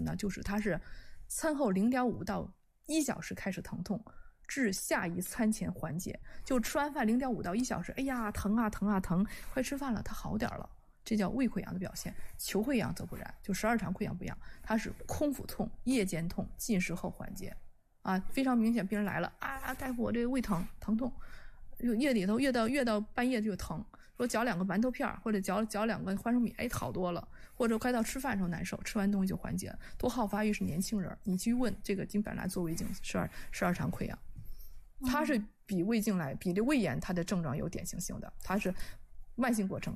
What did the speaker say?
呢？就是它是餐后0.5到1小时开始疼痛，至下一餐前缓解。就吃完饭0.5到1小时，哎呀，疼啊疼啊疼，快吃饭了，它好点了。这叫胃溃疡的表现。球溃疡则不然，就十二肠溃疡不一样，它是空腹痛、夜间痛，进食后缓解。啊，非常明显，病人来了啊，大夫，我这个胃疼痛，夜里头越到半夜就疼，说嚼2个馒头片或者嚼2个花生米，哎，好多了，或者快到吃饭的时候难受，吃完东西就缓解了。多好发育是年轻人，你去问这个经本来做胃镜十二肠溃疡，它是比胃镜来比这胃炎它的症状有典型性的，它是慢性过程，